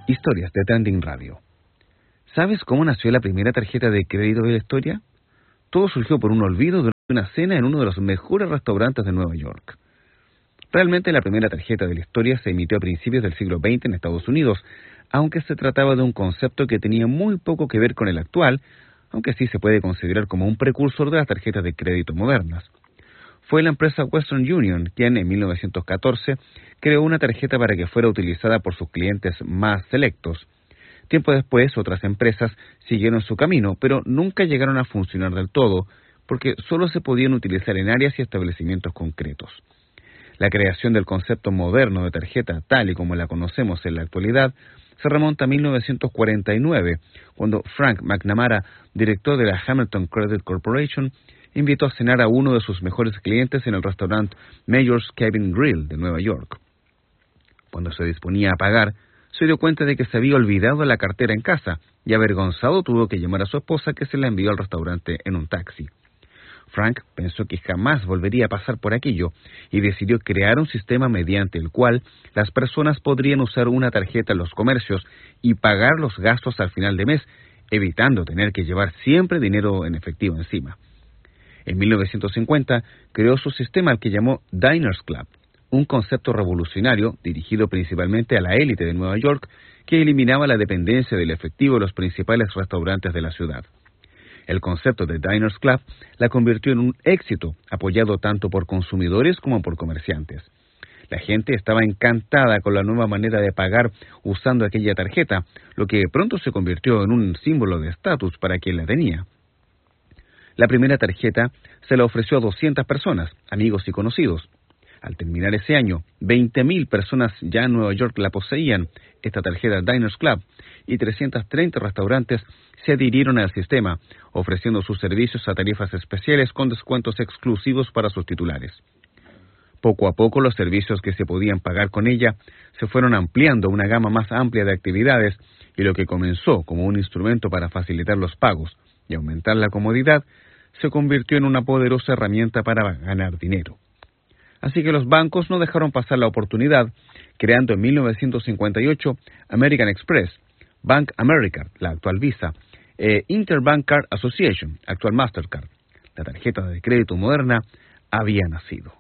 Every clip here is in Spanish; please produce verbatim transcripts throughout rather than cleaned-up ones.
Historias de Trending Radio. ¿Sabes cómo nació la primera tarjeta de crédito de la historia? Todo surgió por un olvido durante una cena en uno de los mejores restaurantes de Nueva York. Realmente la primera tarjeta de la historia se emitió a principios del siglo veinte en Estados Unidos, aunque se trataba de un concepto que tenía muy poco que ver con el actual, aunque sí se puede considerar como un precursor de las tarjetas de crédito modernas. Fue la empresa Western Union quien en mil novecientos catorce creó una tarjeta para que fuera utilizada por sus clientes más selectos. Tiempo después, otras empresas siguieron su camino, pero nunca llegaron a funcionar del todo, porque solo se podían utilizar en áreas y establecimientos concretos. La creación del concepto moderno de tarjeta, tal y como la conocemos en la actualidad, se remonta a mil novecientos cuarenta y nueve, cuando Frank McNamara, director de la Hamilton Credit Corporation, invitó a cenar a uno de sus mejores clientes en el restaurante Mayor's Cabin Grill de Nueva York. Cuando se disponía a pagar, se dio cuenta de que se había olvidado la cartera en casa y avergonzado tuvo que llamar a su esposa, que se la envió al restaurante en un taxi. Frank pensó que jamás volvería a pasar por aquello y decidió crear un sistema mediante el cual las personas podrían usar una tarjeta en los comercios y pagar los gastos al final de mes, evitando tener que llevar siempre dinero en efectivo encima. En mil novecientos cincuenta creó su sistema al que llamó Diners Club, un concepto revolucionario dirigido principalmente a la élite de Nueva York que eliminaba la dependencia del efectivo de los principales restaurantes de la ciudad. El concepto de Diners Club la convirtió en un éxito, apoyado tanto por consumidores como por comerciantes. La gente estaba encantada con la nueva manera de pagar usando aquella tarjeta, lo que pronto se convirtió en un símbolo de estatus para quien la tenía. La primera tarjeta se la ofreció a doscientas personas, amigos y conocidos. Al terminar ese año, veinte mil personas ya en Nueva York la poseían, esta tarjeta Diners Club, y trescientos treinta restaurantes se adhirieron al sistema, ofreciendo sus servicios a tarifas especiales con descuentos exclusivos para sus titulares. Poco a poco los servicios que se podían pagar con ella se fueron ampliando a una gama más amplia de actividades, y lo que comenzó como un instrumento para facilitar los pagos y aumentar la comodidad, se convirtió en una poderosa herramienta para ganar dinero. Así que los bancos no dejaron pasar la oportunidad, creando en mil novecientos cincuenta y ocho American Express, Bank America, la actual Visa, e Interbank Card Association, actual Mastercard. La tarjeta de crédito moderna había nacido.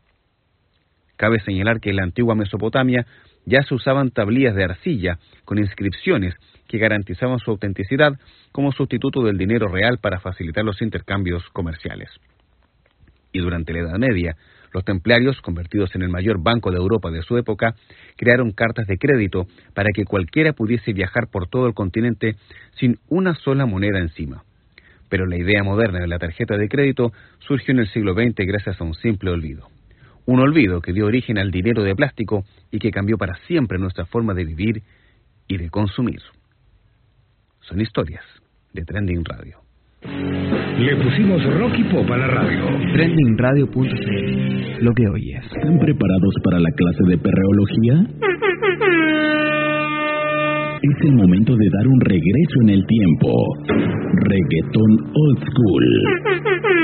Cabe señalar que en la antigua Mesopotamia ya se usaban tablillas de arcilla con inscripciones que garantizaban su autenticidad como sustituto del dinero real para facilitar los intercambios comerciales. Y durante la Edad Media, los templarios, convertidos en el mayor banco de Europa de su época, crearon cartas de crédito para que cualquiera pudiese viajar por todo el continente sin una sola moneda encima. Pero la idea moderna de la tarjeta de crédito surgió en el siglo veinte gracias a un simple olvido. Un olvido que dio origen al dinero de plástico y que cambió para siempre nuestra forma de vivir y de consumir. Son historias de Trending Radio. Le pusimos rock y pop a la radio. trending radio punto c l. Lo que oyes. ¿Están preparados para la clase de perreología? Es el momento de dar un regreso en el tiempo. Reggaetón old school.